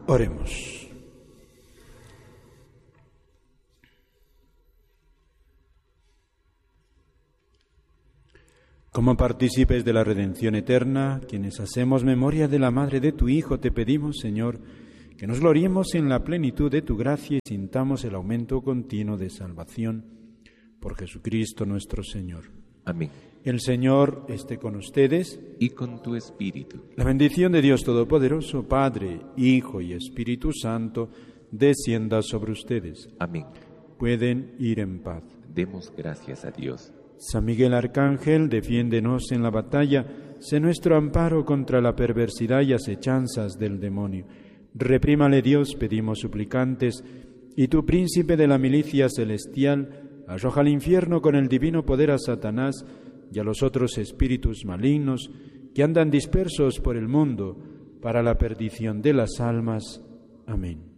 Oremos. Como partícipes de la redención eterna, quienes hacemos memoria de la madre de tu Hijo, te pedimos, Señor, que nos gloriemos en la plenitud de tu gracia y sintamos el aumento continuo de salvación. Por Jesucristo nuestro Señor. Amén. El Señor esté con ustedes. Y con tu espíritu. La bendición de Dios Todopoderoso, Padre, Hijo y Espíritu Santo, descienda sobre ustedes. Amén. Pueden ir en paz. Demos gracias a Dios. San Miguel Arcángel, defiéndenos en la batalla, sé nuestro amparo contra la perversidad y acechanzas del demonio. Reprímale Dios, pedimos suplicantes, y tú, príncipe de la milicia celestial, arroja al infierno con el divino poder a Satanás y a los otros espíritus malignos que andan dispersos por el mundo para la perdición de las almas. Amén.